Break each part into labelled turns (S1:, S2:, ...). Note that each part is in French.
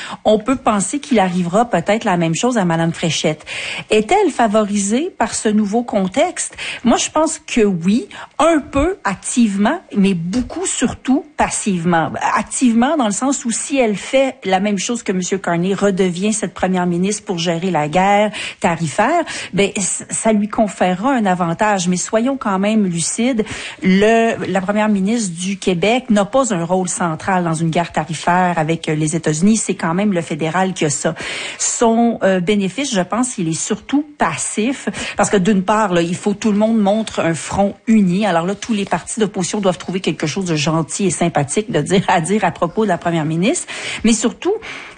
S1: on peut penser qu'il arrivera peut-être la même chose à Mme Fréchette. Est-elle favorisée par ce nouveau contexte? Moi, je pense que oui, un peu activement, mais beaucoup surtout passivement. Activement dans le sens où si elle fait la même chose que M. Carney, redevient cette première ministre pour gérer la guerre tarifaire, ben ça lui conférera un avantage. Mais soyons quand même lucides, la première ministre du Québec n'a pas un rôle central dans une guerre tarifaire avec les États-Unis. C'est quand même le fédéral qui a ça. Son bénéfice, je pense, il est surtout passif, parce que d'une part, là, il faut que tout le monde montre un front uni. Alors là, tous les partis d'opposition doivent trouver quelque chose de gentil et sympathique à dire à propos de la première ministre. Mais surtout,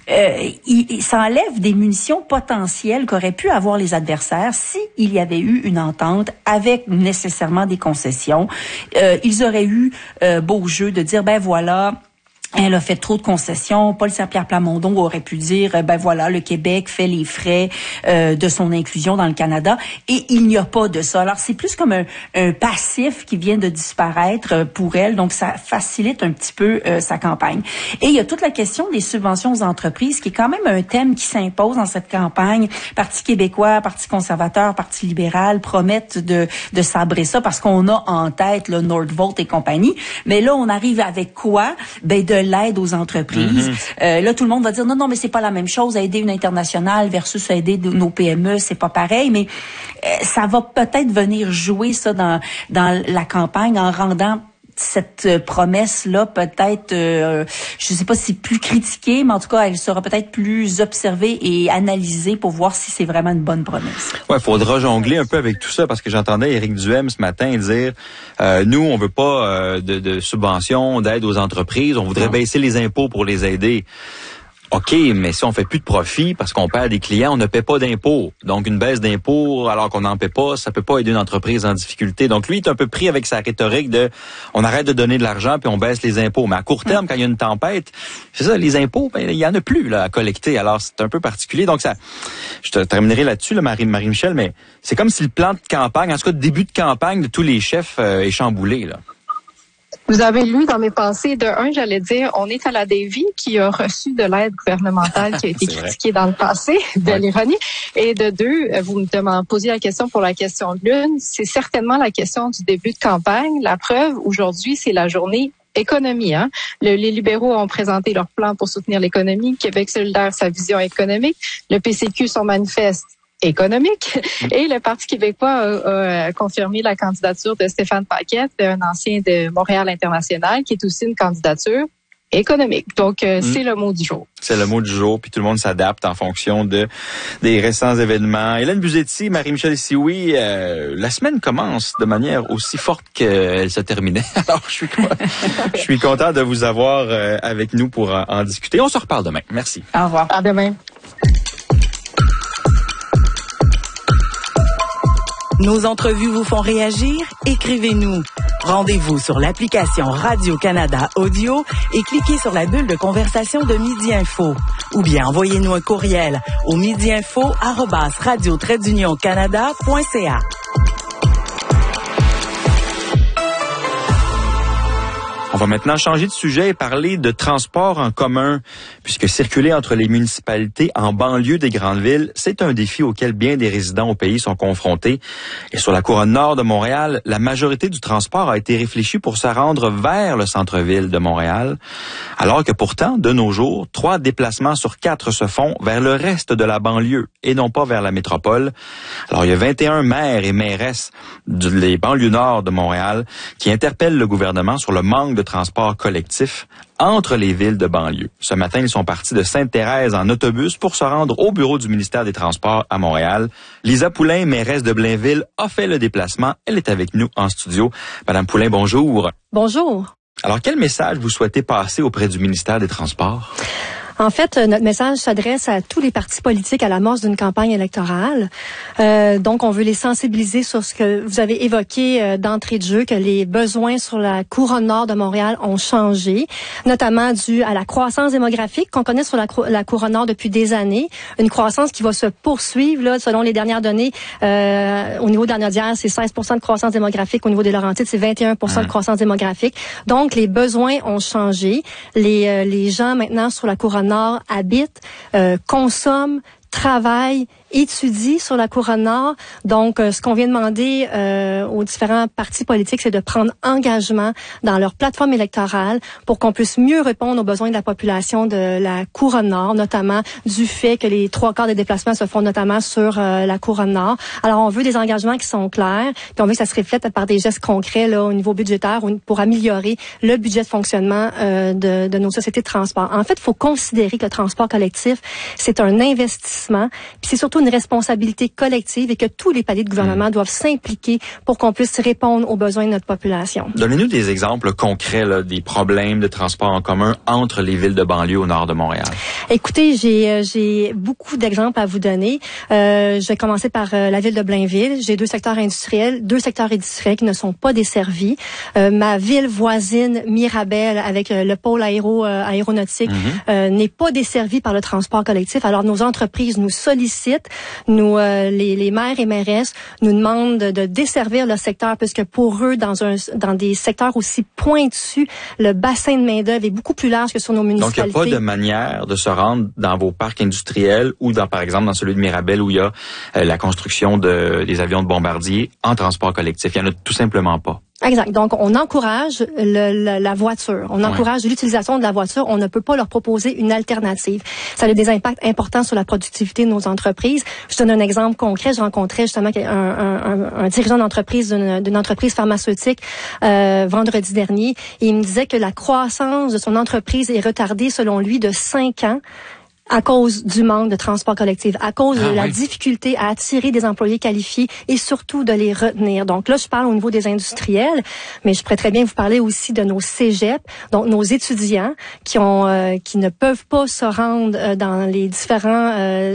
S1: il s'enlève des munitions potentielles qu'auraient pu avoir les adversaires s'il y avait eu une entente avec nécessairement des concessions. Ils auraient eu beau jeu de dire, ben voilà, elle a fait trop de concessions. Paul Saint-Pierre Plamondon aurait pu dire, ben voilà, le Québec fait les frais de son inclusion dans le Canada. Et il n'y a pas de ça. Alors, c'est plus comme un passif qui vient de disparaître pour elle. Donc, ça facilite un petit peu sa campagne. Et il y a toute la question des subventions aux entreprises, qui est quand même un thème qui s'impose dans cette campagne. Parti québécois, Parti conservateur, Parti libéral promettent de sabrer ça parce qu'on a en tête le Nordvolt et compagnie. Mais là, on arrive avec quoi? Ben, de l'aide aux entreprises. Là, tout le monde va dire non, mais c'est pas la même chose, aider une internationale versus aider nos PME, c'est pas pareil, mais ça va peut-être venir jouer ça dans la campagne en rendant cette promesse-là peut-être, je sais pas si plus critiquée, mais en tout cas, elle sera peut-être plus observée et analysée pour voir si c'est vraiment une bonne promesse.
S2: Ouais, faudra jongler un peu avec tout ça, parce que j'entendais Éric Duhaime ce matin dire, nous, on veut pas de subventions, d'aide aux entreprises, on voudrait baisser les impôts pour les aider. OK, mais si on fait plus de profit parce qu'on perd des clients, on ne paie pas d'impôts. Donc, une baisse d'impôts alors qu'on n'en paie pas, ça peut pas aider une entreprise en difficulté. Donc, lui, il est un peu pris avec sa rhétorique de on arrête de donner de l'argent puis on baisse les impôts. Mais à court terme, quand il y a une tempête, c'est ça, les impôts, ben, il y en a plus là à collecter. Alors, c'est un peu particulier. Donc, ça, je te terminerai là-dessus, là, Marie-Michel, mais c'est comme si le plan de campagne, en tout cas, début de campagne de tous les chefs est chamboulé, là.
S3: Vous avez lu dans mes pensées, de un, j'allais dire, on est à la Davy qui a reçu de l'aide gouvernementale qui a été critiquée dans le passé, de l'ironie. Et de deux, vous me posiez la question pour la question de l'une, c'est certainement la question du début de campagne. La preuve, aujourd'hui, c'est la journée économie. Les libéraux ont présenté leur plan pour soutenir l'économie. Québec solidaire, sa vision économique. Le PCQ, son manifeste économique. Et le Parti québécois a confirmé la candidature de Stéphane Paquette, un ancien de Montréal International, qui est aussi une candidature économique. Donc, c'est le mot du jour.
S2: C'est le mot du jour, puis tout le monde s'adapte en fonction des récents événements. Hélène Buzetti, Marie-Michel Sioui, la semaine commence de manière aussi forte qu'elle se terminait. Alors, je suis content de vous avoir avec nous pour en discuter. On se reparle demain. Merci.
S1: Au revoir.
S3: À demain.
S4: Nos entrevues vous font réagir? Écrivez-nous. Rendez-vous sur l'application Radio-Canada Audio et cliquez sur la bulle de conversation de Midi Info. Ou bien envoyez-nous un courriel au midiinfo@radio-canada.ca.
S2: On va maintenant changer de sujet et parler de transport en commun, puisque circuler entre les municipalités en banlieue des grandes villes, c'est un défi auquel bien des résidents au pays sont confrontés. Et sur la couronne nord de Montréal, la majorité du transport a été réfléchie pour se rendre vers le centre-ville de Montréal, alors que pourtant, de nos jours, 3 déplacements sur 4 se font vers le reste de la banlieue et non pas vers la métropole. Alors, il y a 21 maires et mairesses des banlieues nord de Montréal qui interpellent le gouvernement sur le manque de transport collectif entre les villes de banlieue. Ce matin, ils sont partis de Sainte-Thérèse en autobus pour se rendre au bureau du ministère des Transports à Montréal. Lisa Poulain, mairesse de Blainville, a fait le déplacement. Elle est avec nous en studio. Madame Poulain, bonjour.
S5: Bonjour.
S2: Alors, quel message vous souhaitez passer auprès du ministère des Transports?
S5: En fait, notre message s'adresse à tous les partis politiques à l'amorce d'une campagne électorale. Donc, on veut les sensibiliser sur ce que vous avez évoqué d'entrée de jeu, que les besoins sur la couronne nord de Montréal ont changé, notamment dû à la croissance démographique qu'on connaît sur la couronne nord depuis des années. Une croissance qui va se poursuivre, là, selon les dernières données. Au niveau de la Naudière, c'est 16% de croissance démographique. Au niveau des Laurentides, c'est 21% de croissance démographique. Donc, les besoins ont changé. Les gens, maintenant, sur la couronne Nord habitent, consomment, travaillent, étudient sur la Couronne Nord. Donc, ce qu'on vient demander aux différents partis politiques, c'est de prendre engagement dans leur plateforme électorale pour qu'on puisse mieux répondre aux besoins de la population de la Couronne Nord, notamment du fait que les 3/4 des déplacements se font notamment sur la Couronne Nord. Alors, on veut des engagements qui sont clairs, puis on veut que ça se reflète par des gestes concrets là, au niveau budgétaire pour améliorer le budget de fonctionnement de nos sociétés de transport. En fait, il faut considérer que le transport collectif, c'est un investissement, puis c'est surtout une responsabilité collective et que tous les paliers de gouvernement doivent s'impliquer pour qu'on puisse répondre aux besoins de notre population.
S2: Donnez-nous des exemples concrets là, des problèmes de transport en commun entre les villes de banlieue au nord de Montréal.
S5: Écoutez, j'ai beaucoup d'exemples à vous donner. Je vais commencer par la ville de Blainville. J'ai deux secteurs industriels qui ne sont pas desservis. Ma ville voisine, Mirabel, avec le pôle aéronautique, n'est pas desservie par le transport collectif. Alors, nos entreprises nous sollicitent. Les maires et mairesses nous demandent de desservir le secteur puisque pour eux, dans des secteurs aussi pointus, le bassin de main-d'œuvre est beaucoup plus large que sur nos municipalités.
S2: Donc, il n'y a pas de manière de se rendre dans vos parcs industriels ou par exemple, dans celui de Mirabel où il y a la construction des avions de bombardier en transport collectif. Il n'y en a tout simplement pas.
S5: Exact. Donc, on encourage la voiture. On encourage l'utilisation de la voiture. On ne peut pas leur proposer une alternative. Ça a des impacts importants sur la productivité de nos entreprises. Je donne un exemple concret. Je rencontrais justement un dirigeant d'entreprise d'une entreprise pharmaceutique vendredi dernier. Et il me disait que la croissance de son entreprise est retardée, selon lui, de 5 ans. À cause du manque de transport collectif, à cause de la difficulté à attirer des employés qualifiés et surtout de les retenir. Donc là, je parle au niveau des industriels, mais je pourrais très bien vous parler aussi de nos cégeps, donc nos étudiants qui ne peuvent pas se rendre dans les différents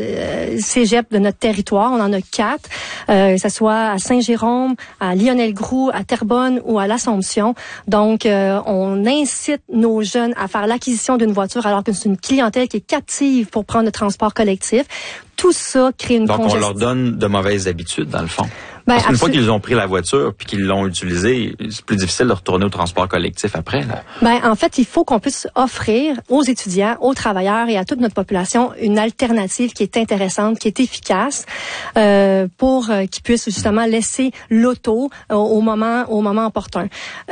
S5: cégeps de notre territoire. On en a 4, que ce soit à Saint-Jérôme, à Lionel-Groulx, à Terrebonne ou à l'Assomption. Donc, on incite nos jeunes à faire l'acquisition d'une voiture alors que c'est une clientèle qui est captive pour prendre le transport collectif. Tout ça crée une congestion.
S2: Donc, on leur donne de mauvaises habitudes, dans le fond. Parce qu'une fois qu'ils ont pris la voiture puis qu'ils l'ont utilisée, c'est plus difficile de retourner au transport collectif après. Là.
S5: En fait, il faut qu'on puisse offrir aux étudiants, aux travailleurs et à toute notre population une alternative qui est intéressante, qui est efficace, pour qu'ils puissent justement laisser l'auto au moment opportun.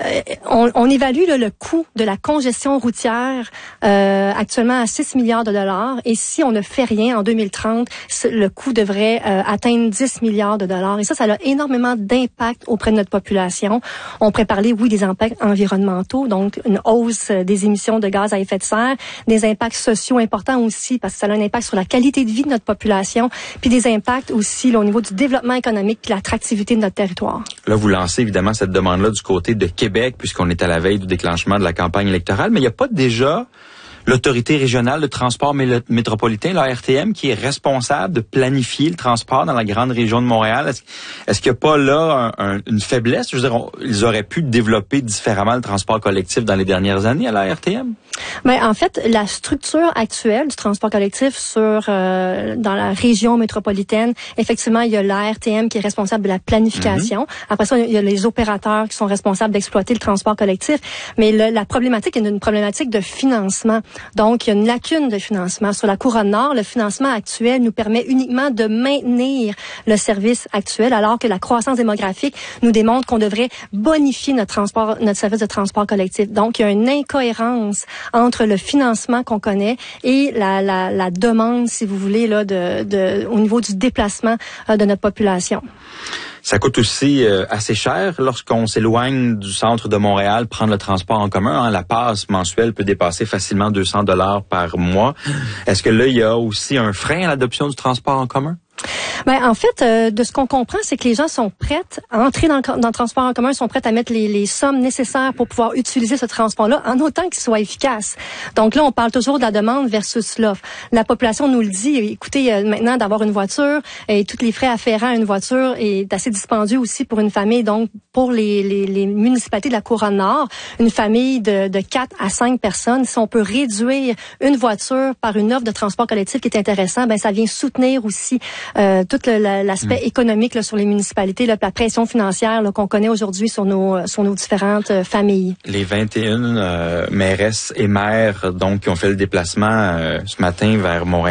S5: On évalue le coût de la congestion routière actuellement à 6 milliards de dollars et si on ne fait rien en 2030, le coût devrait atteindre 10 milliards de dollars. Et ça a énormément d'impact auprès de notre population. On pourrait parler, des impacts environnementaux, donc une hausse des émissions de gaz à effet de serre, des impacts sociaux importants aussi, parce que ça a un impact sur la qualité de vie de notre population, puis des impacts aussi là, au niveau du développement économique et l'attractivité de notre territoire.
S2: Là, vous lancez évidemment cette demande-là du côté de Québec, puisqu'on est à la veille du déclenchement de la campagne électorale, mais il n'y a pas déjà l'autorité régionale de transport métropolitain, la RTM, qui est responsable de planifier le transport dans la grande région de Montréal. Est-ce qu'il n'y a pas là une faiblesse? Je veux dire, ils auraient pu développer différemment le transport collectif dans les dernières années à la RTM?
S5: En fait, la structure actuelle du transport collectif dans la région métropolitaine, effectivement, il y a la RTM qui est responsable de la planification. Après ça, il y a les opérateurs qui sont responsables d'exploiter le transport collectif. Mais la problématique est une problématique de financement. Donc, il y a une lacune de financement. Sur la Couronne Nord, le financement actuel nous permet uniquement de maintenir le service actuel, alors que la croissance démographique nous démontre qu'on devrait bonifier notre service de transport collectif. Donc, il y a une incohérence entre le financement qu'on connaît et la demande, si vous voulez, là, au niveau du déplacement de notre population.
S2: Ça coûte aussi assez cher lorsqu'on s'éloigne du centre de Montréal, prendre le transport en commun. La passe mensuelle peut dépasser facilement 200 $ par mois. Est-ce que là, il y a aussi un frein à l'adoption du transport en commun?
S5: En fait, de ce qu'on comprend, c'est que les gens sont prêts à entrer dans le transport en commun, sont prêts à mettre les sommes nécessaires pour pouvoir utiliser ce transport-là, en autant qu'il soit efficace. Donc là, on parle toujours de la demande versus l'offre. La population nous le dit. Écoutez, maintenant, d'avoir une voiture et tous les frais afférents à une voiture est assez dispendieux aussi pour une famille. Donc, pour les municipalités de la Couronne Nord, une famille de 4 à 5 personnes, si on peut réduire une voiture par une offre de transport collectif qui est intéressant, ça vient soutenir aussi tout l'aspect économique là, sur les municipalités, là, la pression financière là, qu'on connaît aujourd'hui sur nos différentes familles.
S2: Les 21 mairesses et maires donc qui ont fait le déplacement ce matin vers Montréal